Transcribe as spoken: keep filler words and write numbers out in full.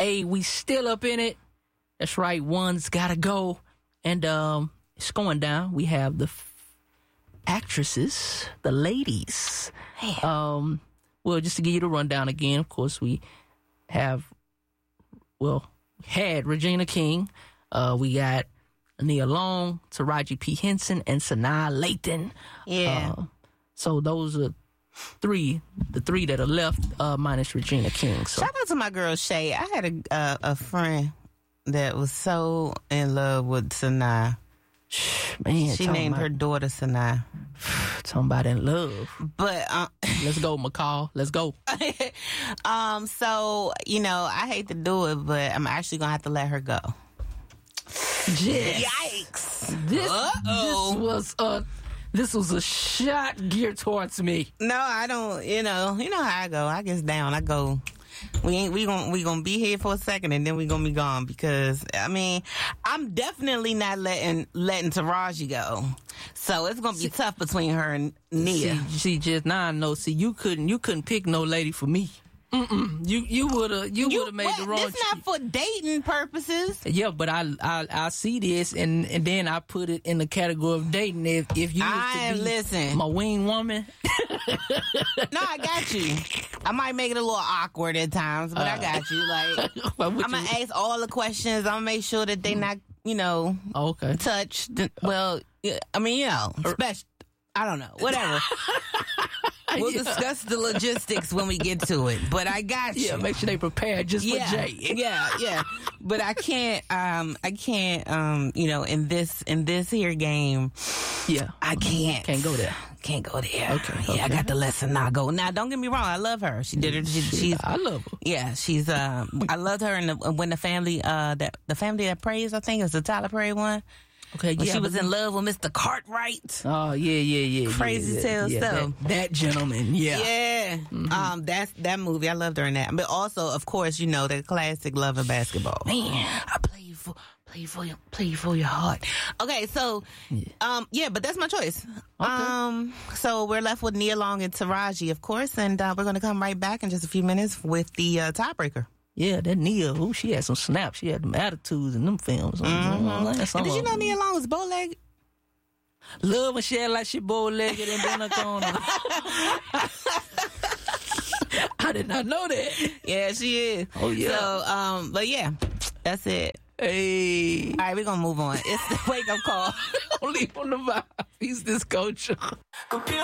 Hey, we still up in it. That's right. One's got to go. And um, it's going down. We have the f- actresses, the ladies. Um, well, just to give you the rundown again, of course, we have, well, had Regina King. Uh, we got Nia Long, Taraji P. Henson, and Sanaa Lathan. Yeah. Uh, so those are three, the three that are left, uh, minus Regina King. So. Shout out to my girl Shay. I had a uh, a friend that was so in love with Sanaa. Man, she named about, her daughter Sanaa. Talking about in love. But uh, let's go, McCall. Let's go. um. So you know, I hate to do it, but I'm actually gonna have to let her go. Yes. Yikes! This, this was a this was a shot geared towards me. No, I don't. You know, you know how I go. I get down. I go. We ain't. We gonna we gonna be here for a second, and then we gonna be gone because I mean, I'm definitely not letting letting Taraji go. So it's gonna be see, tough between her and Nia. See, see, just now I know. See, you couldn't you couldn't pick no lady for me. Mm-mm. You you would have you, you would have made what? the wrong. It's not for dating purposes. Yeah, but I I I see this and, and then I put it in the category of dating. If if you I was to be listen my wing woman. No, I got you. I might make it a little awkward at times, but uh, I got you. Like I'm gonna ask all the questions. I'm gonna make sure that they not you know okay touched. Well, I mean you know special. I don't know. Whatever. We'll yeah. discuss the logistics when we get to it. But I got you. Yeah, make sure they prepared just yeah, for Jay. yeah, yeah. But I can't. Um, I can't. Um, you know, in this in this here game. Yeah, I can't. Can't go there. Can't go there. Okay. Yeah, okay. I got the lesson. Now go. Now, don't get me wrong. I love her. She did her. She, she's. I love her. Yeah, she's. Um, I loved her in the when the family. Uh, that the family that prays. I think is the Tyler Perry one. Okay, when yeah, she was in love with Mister Cartwright. Oh yeah, yeah, yeah. Crazy yeah, tale yeah, stuff. That, that gentleman, yeah, yeah. Mm-hmm. Um, that's that movie. I loved her in that. But also, of course, you know the classic Love and Basketball. Man, I play for play for your play for your heart. Okay, so, yeah. um, yeah, but that's my choice. Okay. Um, so we're left with Nia Long and Taraji, of course, and uh, we're going to come right back in just a few minutes with the uh, tiebreaker. Yeah, that Nia, ooh, she had some snaps. She had them attitudes in them films. Mm-hmm. And did you know Nia Long was bow-legged? Love when she had like she bow-legged and then a corner. I did not know that. Yeah, she is. Oh, yeah. So, um, but yeah, that's it. Hey. All right, we're going to move on. It's the wake-up call. Only on the vibe. He's this coach.